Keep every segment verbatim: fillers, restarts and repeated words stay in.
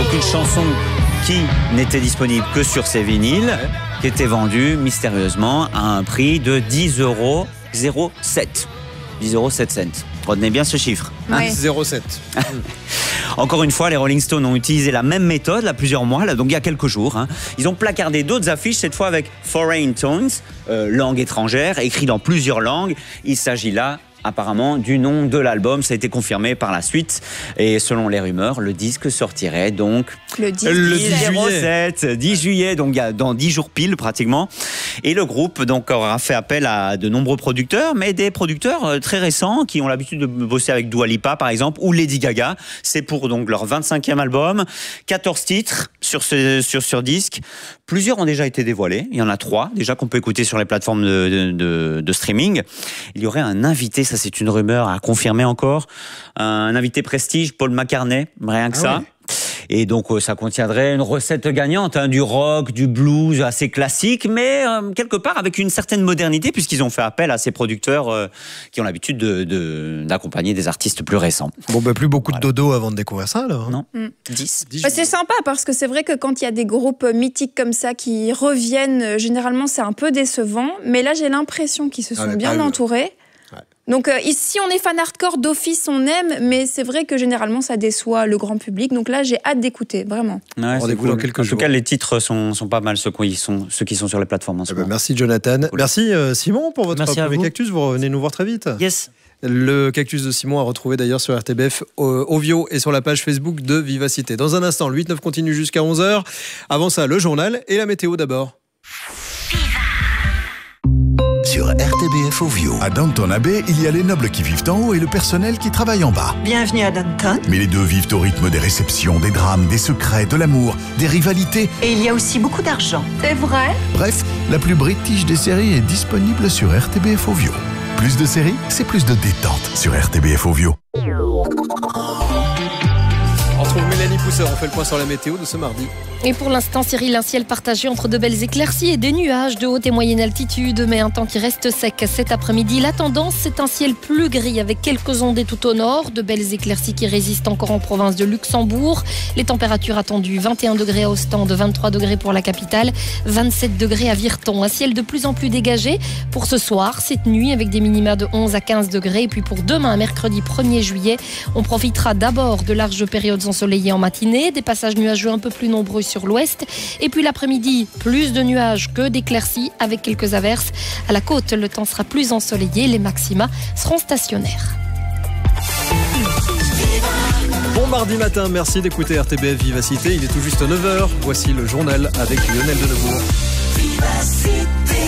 Donc une chanson qui n'était disponible que sur ces vinyles, ouais. qui était vendue mystérieusement à un prix de dix euros zéro sept. dix euros sept cents. Retenez bien ce chiffre. Hein ouais. zéro sept. Encore une fois, les Rolling Stones ont utilisé la même méthode, là, plusieurs mois, là, donc il y a quelques jours. Hein. Ils ont placardé d'autres affiches, cette fois avec Foreign Tones, euh, langue étrangère, écrit dans plusieurs langues. Il s'agit là apparemment du nom de l'album, ça a été confirmé par la suite et selon les rumeurs, le disque sortirait donc le dix, le dix juillet, dix juillet, donc dans dix jours pile pratiquement. Et le groupe donc aura fait appel à de nombreux producteurs, mais des producteurs très récents qui ont l'habitude de bosser avec Dua Lipa par exemple ou Lady Gaga. C'est pour donc leur vingt-cinquième album, quatorze titres sur ce sur sur disque. Plusieurs ont déjà été dévoilés. Il y en a trois déjà qu'on peut écouter sur les plateformes de, de, de, de streaming. Il y aurait un invité. Ça, c'est une rumeur à confirmer encore. Un invité prestige, Paul McCartney, rien que ah ça. Oui. Et donc, ça contiendrait une recette gagnante, hein, du rock, du blues assez classique, mais euh, quelque part avec une certaine modernité, puisqu'ils ont fait appel à ces producteurs euh, qui ont l'habitude de, de, d'accompagner des artistes plus récents. Bon, bah, plus beaucoup voilà. de dodo avant de découvrir ça, alors. Non, mm. dix. Bah, c'est sympa, parce que c'est vrai que quand il y a des groupes mythiques comme ça qui reviennent, généralement, c'est un peu décevant. Mais là, j'ai l'impression qu'ils se sont ah, bien entourés. Donc euh, ici on est fan hardcore d'office, on aime, mais c'est vrai que généralement ça déçoit le grand public. Donc là j'ai hâte d'écouter, vraiment. Ouais, on cool. dans quelques en jours. tout cas les titres sont, sont pas mal, ceux qui sont, ceux qui sont sur les plateformes en ce eh moment. ben, merci Jonathan. Cool. Merci euh, Simon pour votre merci premier cactus. Vous revenez nous voir très vite. Yes. Le cactus de Simon à retrouver d'ailleurs sur R T B F euh, Ovio et sur la page Facebook de Vivacité. Dans un instant, le huit neuf continue jusqu'à onze heures. Avant ça, le journal et la météo d'abord. Sur R T B F Ovio. À Downton Abbey, il y a les nobles qui vivent en haut et le personnel qui travaille en bas. Bienvenue à Downton. Mais les deux vivent au rythme des réceptions, des drames, des secrets, de l'amour, des rivalités. Et il y a aussi beaucoup d'argent. C'est vrai. Bref, la plus british des séries est disponible sur R T B F Ovio. Plus de séries, c'est plus de détente sur R T B F Ovio. On retrouve Mélanie Pousseur, on fait le point sur la météo de ce mardi. Et pour l'instant, Cyril, un ciel partagé entre de belles éclaircies et des nuages de haute et moyenne altitude, mais un temps qui reste sec cet après-midi. La tendance, c'est un ciel plus gris avec quelques ondées tout au nord, de belles éclaircies qui résistent encore en province de Luxembourg. Les températures attendues, vingt et un degrés à Ostende, vingt-trois degrés pour la capitale, vingt-sept degrés à Virton. Un ciel de plus en plus dégagé pour ce soir, cette nuit, avec des minima de onze à quinze degrés. Et puis pour demain, mercredi premier juillet, on profitera d'abord de larges périodes ensoleillées en matinée, des passages nuageux un peu plus nombreux sur l'ouest. Et puis l'après-midi, plus de nuages que d'éclaircies avec quelques averses. À la côte, le temps sera plus ensoleillé. Les maxima seront stationnaires. Bon mardi matin, merci d'écouter R T B F Vivacité. Il est tout juste neuf heures. Voici le journal avec Lionel Denebourg. Vivacité.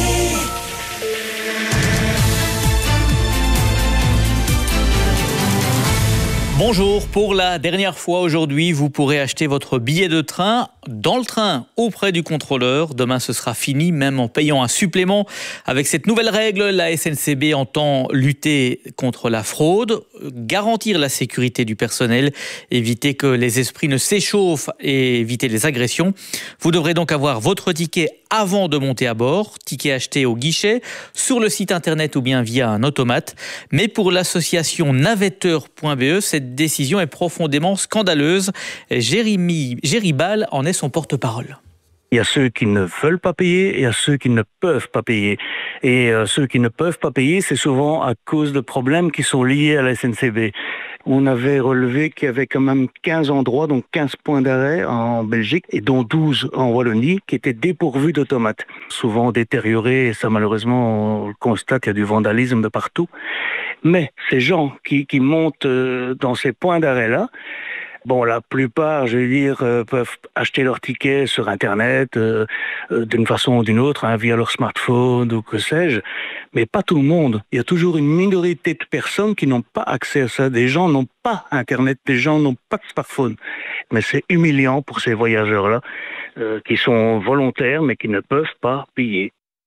Bonjour, pour la dernière fois aujourd'hui, vous pourrez acheter votre billet de train dans le train auprès du contrôleur. Demain, ce sera fini, même en payant un supplément. Avec cette nouvelle règle, la S N C B entend lutter contre la fraude, garantir la sécurité du personnel, éviter que les esprits ne s'échauffent et éviter les agressions. Vous devrez donc avoir votre ticket avant de monter à bord, ticket acheté au guichet, sur le site internet ou bien via un automate. Mais pour l'association navetteur point B E, cette décision est profondément scandaleuse. Jérémy Géribal en est son porte-parole. Il y a ceux qui ne veulent pas payer et il y a ceux qui ne peuvent pas payer. Et euh, ceux qui ne peuvent pas payer, c'est souvent à cause de problèmes qui sont liés à la S N C B. On avait relevé qu'il y avait quand même quinze endroits, donc quinze points d'arrêt en Belgique, et dont douze en Wallonie, qui étaient dépourvus d'automates. Souvent détériorés, et ça malheureusement, on le constate, il y a du vandalisme de partout. Mais ces gens qui, qui montent dans ces points d'arrêt-là, bon, la plupart, je veux dire, euh, peuvent acheter leur ticket sur Internet euh, euh, d'une façon ou d'une autre, hein, via leur smartphone ou que sais-je, mais pas tout le monde. Il y a toujours une minorité de personnes qui n'ont pas accès à ça. Des gens n'ont pas Internet, des gens n'ont pas de smartphone. Mais c'est humiliant pour ces voyageurs-là, euh, qui sont volontaires mais qui ne peuvent pas payer.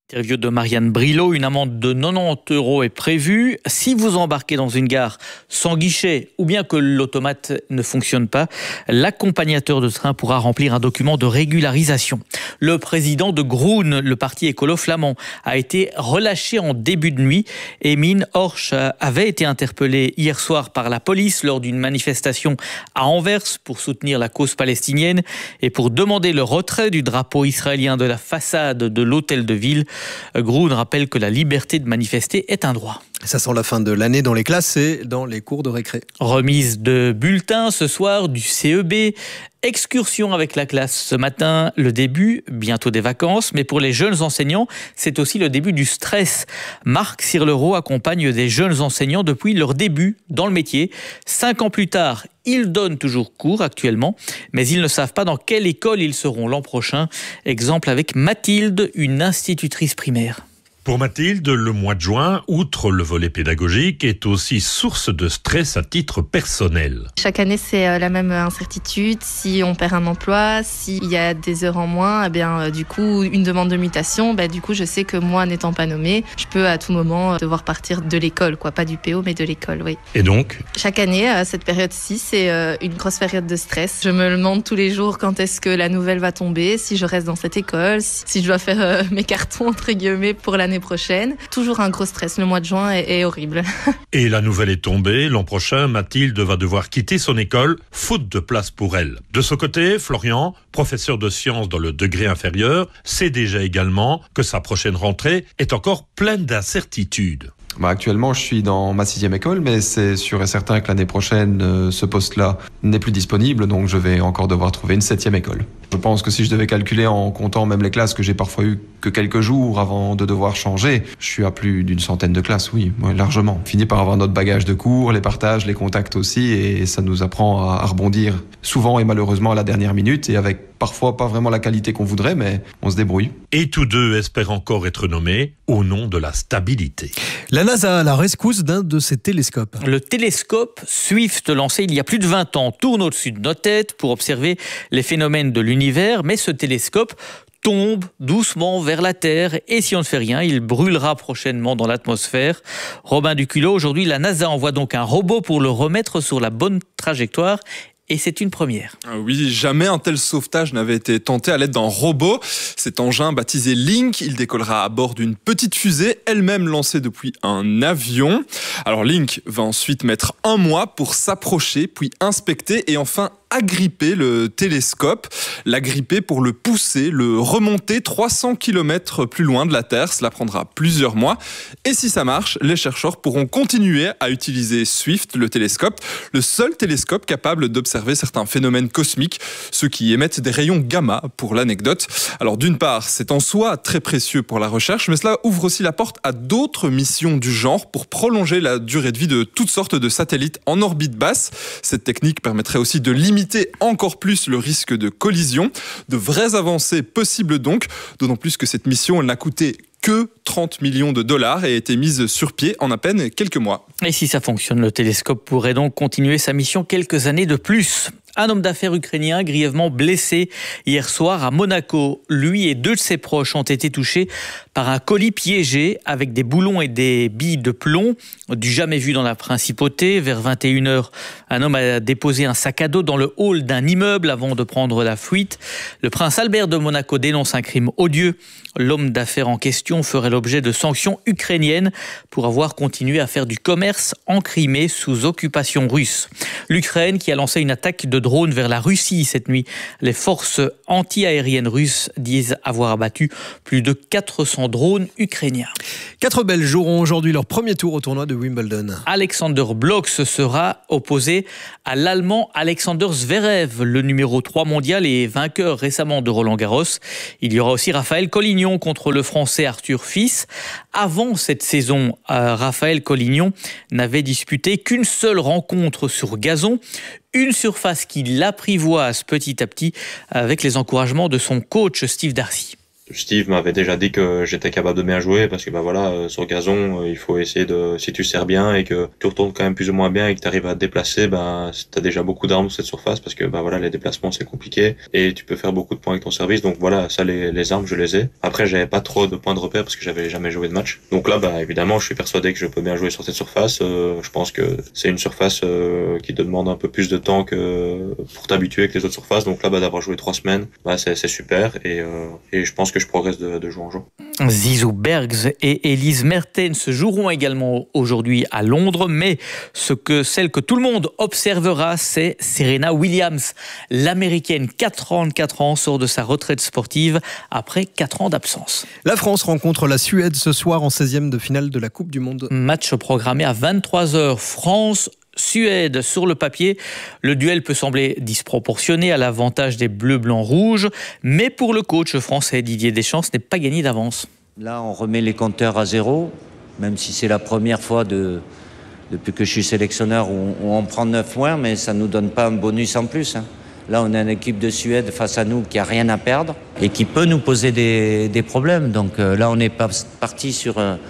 Interview de Marianne Brilot, une amende de quatre-vingt-dix euros est prévue. Si vous embarquez dans une gare sans guichet ou bien que l'automate ne fonctionne pas, l'accompagnateur de train pourra remplir un document de régularisation. Le président de Groen, le parti écolo flamand, a été relâché en début de nuit. Emin Horsch avait été interpellé hier soir par la police lors d'une manifestation à Anvers pour soutenir la cause palestinienne et pour demander le retrait du drapeau israélien de la façade de l'hôtel de ville. Groen rappelle que la liberté de manifester est un droit. Ça sent la fin de l'année dans les classes et dans les cours de récré. Remise de bulletins ce soir du C E B. Excursion avec la classe ce matin, le début bientôt des vacances, mais pour les jeunes enseignants, c'est aussi le début du stress. Marc Sirlereau accompagne des jeunes enseignants depuis leur début dans le métier. Cinq ans plus tard, ils donnent toujours cours actuellement, mais ils ne savent pas dans quelle école ils seront l'an prochain. Exemple avec Mathilde, une institutrice primaire. Pour Mathilde, le mois de juin, outre le volet pédagogique, est aussi source de stress à titre personnel. Chaque année, c'est la même incertitude. Si on perd un emploi, s'il y a des heures en moins, eh bien, du coup, une demande de mutation, bah, du coup, je sais que moi, n'étant pas nommée, je peux à tout moment devoir partir de l'école, quoi. Pas du P O, mais de l'école, oui. Et donc ? Chaque année, cette période-ci, c'est une grosse période de stress. Je me demande tous les jours quand est-ce que la nouvelle va tomber, si je reste dans cette école, si je dois faire euh, mes cartons, entre guillemets, pour l'année prochaine. Toujours un gros stress. Le mois de juin est, est horrible. Et la nouvelle est tombée. L'an prochain, Mathilde va devoir quitter son école, faute de place pour elle. De son côté, Florian, professeur de sciences dans le degré inférieur, sait déjà également que sa prochaine rentrée est encore pleine d'incertitudes. Bah actuellement, je suis dans ma sixième école, mais c'est sûr et certain que l'année prochaine, euh, ce poste-là n'est plus disponible, donc je vais encore devoir trouver une septième école. Je pense que si je devais calculer en comptant même les classes que j'ai parfois eu que quelques jours avant de devoir changer, je suis à plus d'une centaine de classes, oui, ouais, largement. On finit par avoir notre bagage de cours, les partages, les contacts aussi, et ça nous apprend à, à rebondir souvent et malheureusement à la dernière minute, et avec parfois pas vraiment la qualité qu'on voudrait, mais on se débrouille. Et tous deux espèrent encore être nommés au nom de la stabilité. La NASA à la rescousse d'un de ses télescopes. Le télescope Swift, lancé il y a plus de vingt ans, tourne au-dessus de nos têtes pour observer les phénomènes de l'univers, mais ce télescope tombe doucement vers la Terre et si on ne fait rien, il brûlera prochainement dans l'atmosphère. Robin Duculot, aujourd'hui la NASA envoie donc un robot pour le remettre sur la bonne trajectoire. Et c'est une première. Oui, jamais un tel sauvetage n'avait été tenté à l'aide d'un robot. Cet engin baptisé Link, il décollera à bord d'une petite fusée, elle-même lancée depuis un avion. Alors Link va ensuite mettre un mois pour s'approcher, puis inspecter et enfin agripper le télescope, l'agripper pour le pousser, le remonter trois cents kilomètres plus loin de la Terre. Cela prendra plusieurs mois. Et si ça marche, les chercheurs pourront continuer à utiliser Swift, le télescope, le seul télescope capable d'observer certains phénomènes cosmiques, ceux qui émettent des rayons gamma, pour l'anecdote. Alors d'une part, c'est en soi très précieux pour la recherche, mais cela ouvre aussi la porte à d'autres missions du genre pour prolonger la durée de vie de toutes sortes de satellites en orbite basse. Cette technique permettrait aussi de limiter encore plus le risque de collision. De vraies avancées possibles donc, d'autant plus que cette mission, elle n'a coûté que trente millions de dollars et a été mise sur pied en à peine quelques mois. Et si ça fonctionne, le télescope pourrait donc continuer sa mission quelques années de plus. Un homme d'affaires ukrainien grièvement blessé hier soir à Monaco. Lui et deux de ses proches ont été touchés par un colis piégé avec des boulons et des billes de plomb. Du jamais vu dans la principauté. Vers vingt et une heures, un homme a déposé un sac à dos dans le hall d'un immeuble avant de prendre la fuite. Le prince Albert de Monaco dénonce un crime odieux. L'homme d'affaires en question ferait l'objet de sanctions ukrainiennes pour avoir continué à faire du commerce en Crimée sous occupation russe. L'Ukraine qui a lancé une attaque de drones vers la Russie cette nuit. Les forces anti-aériennes russes disent avoir abattu plus de quatre cents drones ukrainiens. Quatre Belges joueront aujourd'hui leur premier tour au tournoi de Wimbledon. Alexander Blok sera opposé à l'Allemand Alexander Zverev, le numéro trois mondial et vainqueur récemment de Roland-Garros. Il y aura aussi Raphaël Collignon contre le Français Arthur Fils. Avant cette saison, euh, Raphaël Collignon n'avait disputé qu'une seule rencontre sur gazon. Une surface qui l'apprivoise petit à petit avec les encouragements de son coach Steve Darcy. Steve m'avait déjà dit que j'étais capable de bien jouer parce que bah voilà, euh, sur gazon, euh, il faut essayer de, si tu sers bien et que tu retournes quand même plus ou moins bien et que tu arrives à te déplacer, bah t'as déjà beaucoup d'armes sur cette surface parce que bah voilà, les déplacements c'est compliqué et tu peux faire beaucoup de points avec ton service. Donc voilà, ça les, les armes je les ai. Après j'avais pas trop de points de repère parce que j'avais jamais joué de match. Donc là bah évidemment je suis persuadé que je peux bien jouer sur cette surface. Euh, je pense que c'est une surface euh, qui te demande un peu plus de temps que pour t'habituer avec les autres surfaces. Donc là bah d'avoir joué trois semaines, bah c'est, c'est super et, euh, et je pense que je progresse de, de jour en jour. Zizou Bergs et Elise Mertens joueront également aujourd'hui à Londres, mais ce que, celle que tout le monde observera, c'est Serena Williams. L'américaine, quarante-quatre ans, sort de sa retraite sportive après quatre ans d'absence. La France rencontre la Suède ce soir en seizième de finale de la Coupe du Monde. Match programmé à vingt-trois heures. France Suède, sur le papier, le duel peut sembler disproportionné à l'avantage des bleus, blancs, rouges, mais pour le coach français Didier Deschamps, ce n'est pas gagné d'avance. Là, on remet les compteurs à zéro, même si c'est la première fois de, depuis que je suis sélectionneur où on, où on prend neuf points, mais ça ne nous donne pas un bonus en plus. Hein. Là, on a une équipe de Suède face à nous qui n'a rien à perdre et qui peut nous poser des, des problèmes. Donc euh, là, on est pas parti sur... Euh,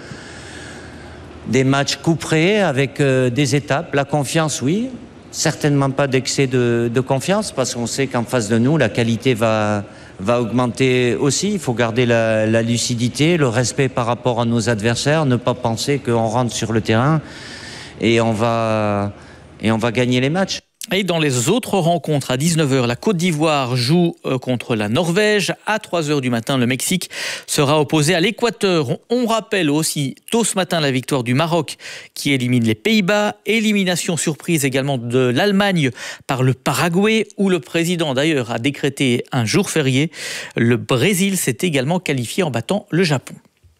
des matchs couperés avec euh, des étapes. La confiance, oui. Certainement pas d'excès de, de confiance parce qu'on sait qu'en face de nous, la qualité va, va augmenter aussi. Il faut garder la, la lucidité, le respect par rapport à nos adversaires, ne pas penser qu'on rentre sur le terrain et on va, et on va gagner les matchs. Et dans les autres rencontres, à dix-neuf heures, la Côte d'Ivoire joue contre la Norvège. À trois heures du matin, le Mexique sera opposé à l'Équateur. On rappelle aussi, tôt ce matin, la victoire du Maroc qui élimine les Pays-Bas. Élimination surprise également de l'Allemagne par le Paraguay, où le président d'ailleurs a décrété un jour férié. Le Brésil s'est également qualifié en battant le Japon.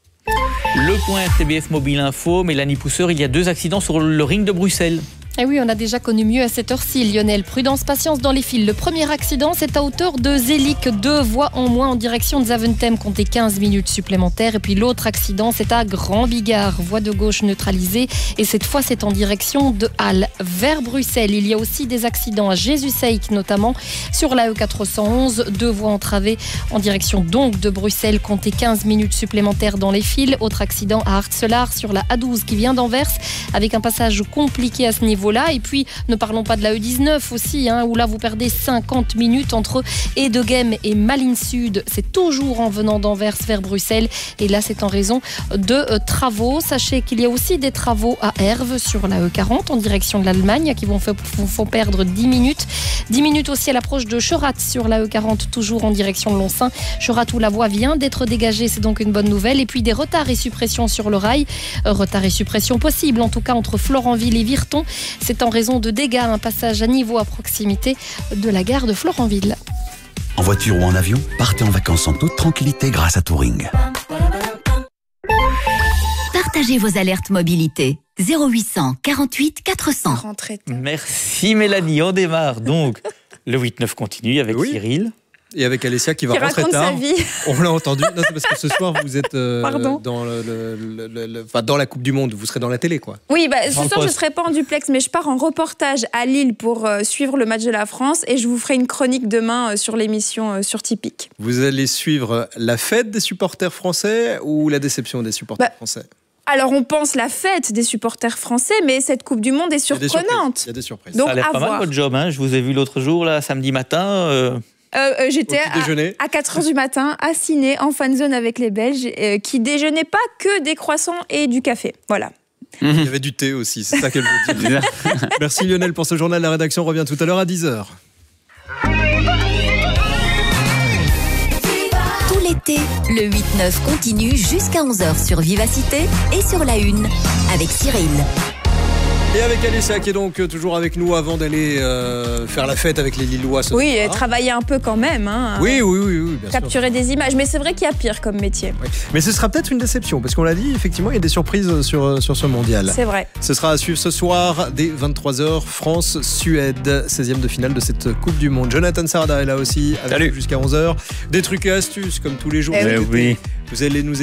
Le point R T B F Mobile Info, Mélanie Pousseur, il y a deux accidents sur le ring de Bruxelles. Et oui, on a déjà connu mieux à cette heure-ci, Lionel. Prudence, patience dans les fils. Le premier accident, c'est à hauteur de Zélic. Deux voies en moins en direction de Zaventem, comptez quinze minutes supplémentaires. Et puis l'autre accident, c'est à Grand Bigard. Voie de gauche neutralisée. Et cette fois, c'est en direction de Halle, vers Bruxelles. Il y a aussi des accidents à Jésus-Seik, notamment sur la E quatre cent onze. Deux voies entravées en direction donc de Bruxelles, comptez quinze minutes supplémentaires dans les fils. Autre accident à Artselard sur la A douze qui vient d'Anvers, avec un passage compliqué à ce niveau. Là. Et puis, ne parlons pas de la E dix-neuf aussi, hein, où là, vous perdez cinquante minutes entre Edegem et Malines Sud. C'est toujours en venant d'Anvers vers Bruxelles. Et là, c'est en raison de euh, travaux. Sachez qu'il y a aussi des travaux à Herve sur la E quarante en direction de l'Allemagne qui vont faire, font perdre dix minutes. dix minutes aussi à l'approche de Cherat sur la E quarante, toujours en direction de Lonsin. Cherat où la voie vient d'être dégagée, c'est donc une bonne nouvelle. Et puis, des retards et suppressions sur le rail. Euh, retards et suppressions possibles, en tout cas, entre Florenville et Virton. C'est en raison de dégâts, un passage à niveau à proximité de la gare de Florenville. En voiture ou en avion, partez en vacances en toute tranquillité grâce à Touring. Partagez vos alertes mobilité. zéro huit cent quarante-huit quatre cents. Merci Mélanie, on démarre donc. Le huit neuf continue avec oui. Cyril. Et avec Alessia qui va qui rentrer tard. Sa vie. On l'a entendu. Non, c'est parce que ce soir vous êtes euh, dans, le, le, le, le, le, enfin, dans la Coupe du Monde. Vous serez dans la télé, quoi. Oui, bah, ce soir je ne serai pas en duplex, mais je pars en reportage à Lille pour euh, suivre le match de la France et je vous ferai une chronique demain euh, sur l'émission euh, sur Tipeee. Vous allez suivre la fête des supporters français ou la déception des supporters bah, français? Alors on pense la fête des supporters français, mais cette Coupe du Monde est surprenante. Il y a des surprises. Donc, ça a l'air pas voir. mal votre job, hein. Je vous ai vu l'autre jour, là, samedi matin. Euh... Euh, euh, j'étais à, à quatre heures du matin à Ciné, en fan zone avec les Belges, euh, qui déjeunaient pas que des croissants et du café. Voilà. Il y avait du thé aussi, c'est ça qu'elle veut dire. Merci Lionel pour ce journal. La rédaction revient tout à l'heure à dix heures. Tout l'été, le huit neuf continue jusqu'à onze heures sur Vivacité et sur la Une avec Cyril. Et avec Alessia qui est donc toujours avec nous avant d'aller euh, faire la fête avec les Lillois. Ce oui, soir. et travailler un peu quand même. Hein, oui, oui, oui, oui, bien capturer sûr. des images, mais c'est vrai qu'il y a pire comme métier. Oui. Mais ce sera peut-être une déception, parce qu'on l'a dit, effectivement, il y a des surprises sur, sur ce mondial. C'est vrai. Ce sera à suivre ce soir, dès vingt-trois heures, France-Suède, seizième de finale de cette Coupe du Monde. Jonathan Sarda est là aussi, avec nous jusqu'à onze heures. Des trucs et astuces, comme tous les jours. Eh oui. oui. Vous allez nous